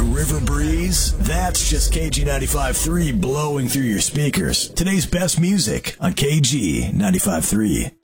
river breeze? That's just KG 95.3 blowing through your speakers. Today's best music on KG 95.3.